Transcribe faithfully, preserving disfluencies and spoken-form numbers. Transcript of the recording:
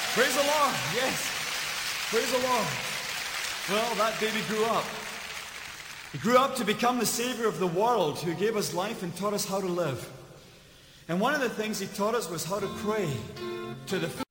Praise the Lord. Yes. Praise the Lord. Well, that baby grew up. He grew up to become the Savior of the world, who gave us life and taught us how to live. And one of the things he taught us was how to pray to the